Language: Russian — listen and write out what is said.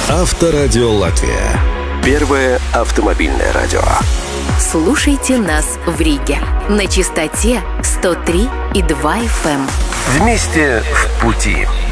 Авторадио Латвия. Первое автомобильное радио. Слушайте нас в Риге на частоте 103,2 FM. Вместе в пути.